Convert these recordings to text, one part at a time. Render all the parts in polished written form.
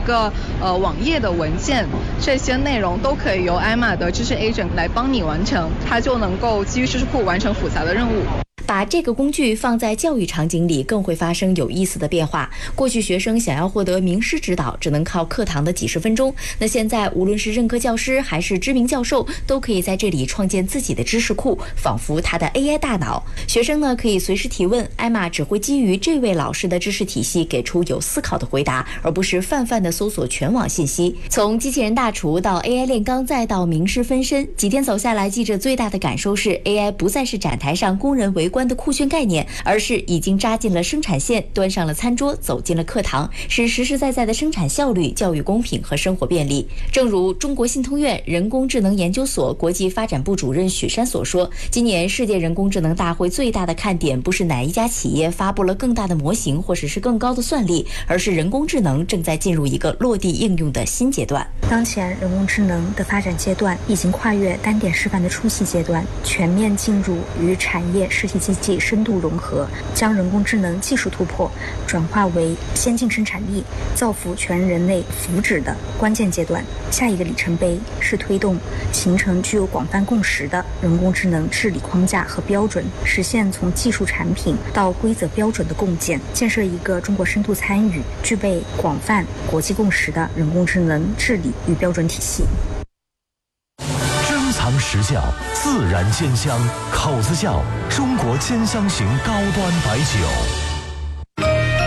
个网页的文件，这些内容都可以由艾玛的知识 agent 来帮你完成，它就能够基于知识库完成复杂的任务。 把这个工具放在教育场景里，更会发生有意思的变化。过去学生想要获得名师指导，只能靠课堂的几十分钟。那现在，无论是任课教师还是知名教授，都可以在这里创建自己的知识库，仿佛他的 AI 大脑。学生呢，可以随时提问，艾玛只会基于这位老师的知识体系给出有思考的回答，而不是泛泛的搜索全网信息。从机器人大厨到 AI 炼钢，再到名师分身，几天走下来，记者最大的感受是 AI 不再是展台上工人围观的酷炫概念，而是已经扎进了生产线，端上了餐桌，走进了课堂，是实实在在的生产效率、教育公平和生活便利。正如中国信通院人工智能研究所国际发展部主任许山所说，今年世界人工智能大会最大的看点不是哪一家企业发布了更大的模型或者是更高的算力，而是人工智能正在进入一个落地应用的新阶段。 当前人工智能的发展阶段已经跨越单点示范的初期阶段，全面进入与产业实体经济深度融合，将人工智能技术突破转化为先进生产力、造福全人类福祉的关键阶段。下一个里程碑是推动形成具有广泛共识的人工智能治理框架和标准，实现从技术产品到规则标准的共建，建设一个中国深度参与、具备广泛国际共识的人工智能治理与标准体系。 珍藏实窖，自然煎香，口子窖，中国煎香型高端白酒。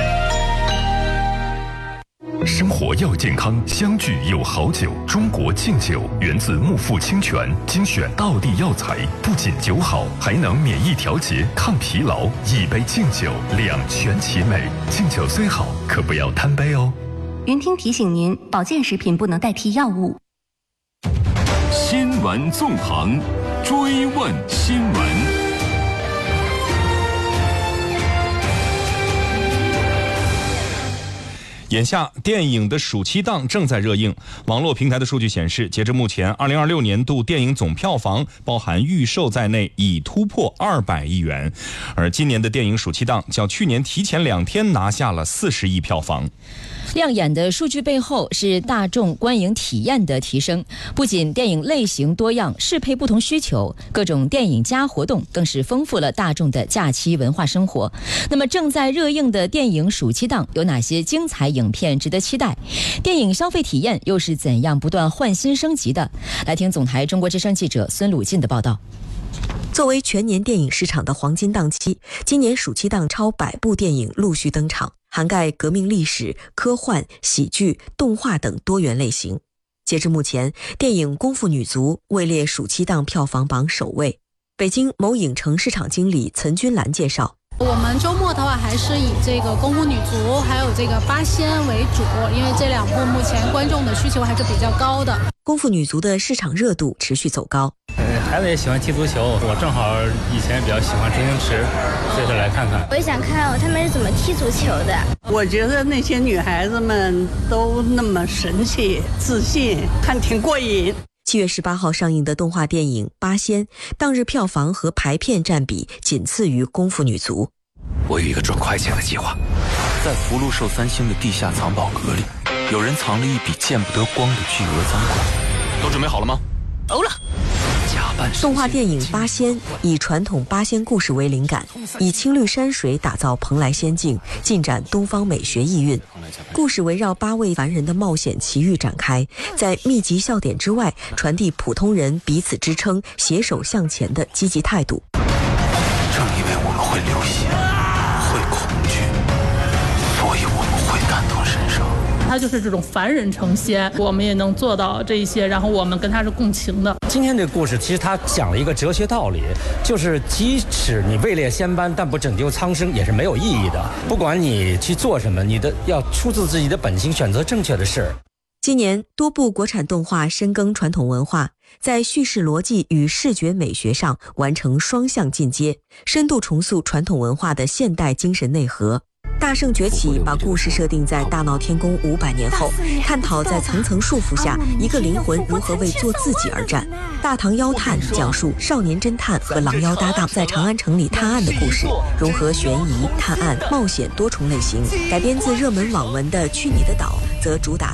生活要健康，相聚有好酒。中国敬酒源自木富清泉，精选道地药材，不仅酒好，还能免疫调节、抗疲劳。一杯敬酒，两全其美。敬酒虽好，可不要贪杯哦。 云听提醒您，保健食品不能代替药物。 新闻纵横，追问新闻。 眼下电影的暑期档正在热映。网络平台的数据显示，截至目前2026年度电影总票房包含预售在内已突破200亿元，而今年的电影暑期档较去年提前2天拿下了40亿票房。 亮眼的数据背后是大众观影体验的提升，不仅电影类型多样，适配不同需求，各种电影加活动更是丰富了大众的假期文化生活。那么正在热映的电影暑期档有哪些精彩影片值得期待？电影消费体验又是怎样不断换新升级的？来听总台中国之声记者孙鲁进的报道。 作为全年电影市场的黄金档期，今年暑期档超100部电影陆续登场，涵盖革命历史、科幻、喜剧、动画等多元类型。截至目前，电影《功夫女足》位列暑期档票房榜首位。北京某影城市场经理岑君兰介绍， 我们周末的话还是以这个功夫女足还有这个八仙为主，因为这2部目前观众的需求还是比较高的。 功夫女足的市场热度持续走高。 孩子也喜欢踢足球，我正好以前比较喜欢周星驰，所以说来看看。 我也想看他们是怎么踢足球的。 我觉得那些女孩子们都那么神气、自信，看挺过瘾。 7月18号上映的动画电影《八仙》，当日票房和排片占比仅次于《功夫女足》。 我有一个赚快钱的计划，在福禄寿3星的地下藏宝阁里，有人藏了一笔见不得光的巨额赃款。都准备好了吗？ 欧了。动画电影《八仙》以传统八仙故事为灵感，以青绿山水打造蓬莱仙境，尽展东方美学意蕴。故事围绕8位凡人的冒险奇遇展开，在密集笑点之外，传递普通人彼此支撑、携手向前的积极态度。 正因为我们会流血，会恐惧，所以我们会感同身受。 他就是这种凡人成仙，我们也能做到这一些，然后我们跟他是共情的。 今天这个故事其实他讲了一个哲学道理，就是即使你位列仙班，但不拯救苍生也是没有意义的。不管你去做什么，你的要出自自己的本心，选择正确的事。 今年多部国产动画深耕传统文化，在叙事逻辑与视觉美学上完成双向进阶，深度重塑传统文化的现代精神内核。大圣崛起把故事设定在大闹天宫500年后，探讨在层层束缚下一个灵魂如何为做自己而战。大唐妖探讲述少年侦探和狼妖搭档在长安城里探案的故事，融合悬疑、探案、冒险多重类型。改编自热门网文的《去你的岛》则主打